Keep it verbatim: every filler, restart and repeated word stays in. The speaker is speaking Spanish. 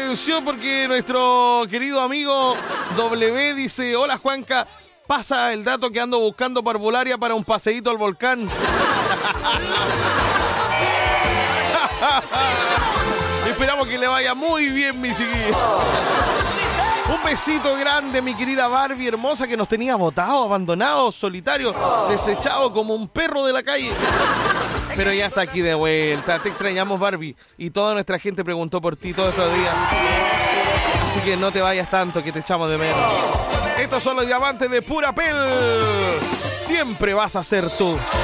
atención porque nuestro querido amigo W dice: hola Juanca, pasa el dato que ando buscando parvularia para un paseíto al volcán. Esperamos que le vaya muy bien, mi chiquilla. Un besito grande, mi querida Barbie hermosa, que nos tenía botado, abandonado, solitario, desechado como un perro de la calle. Pero ya está aquí de vuelta. Te extrañamos, Barbie. Y toda nuestra gente preguntó por ti todos estos días. Así que no te vayas tanto, que te echamos de menos. Estos son los diamantes de Pura Pel. Siempre vas a ser tú.